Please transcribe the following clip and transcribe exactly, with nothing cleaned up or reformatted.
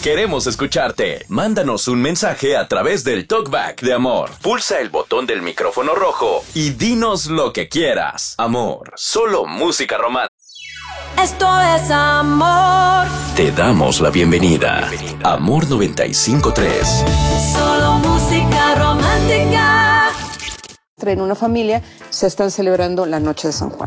Queremos escucharte. Mándanos un mensaje a través del Talkback de Amor. Pulsa el botón del micrófono rojo y dinos lo que quieras. Amor, solo música romántica. Esto es amor. Te damos la bienvenida. Amor noventa y cinco punto tres. Solo música romántica. En una familia se están celebrando la noche de San Juan.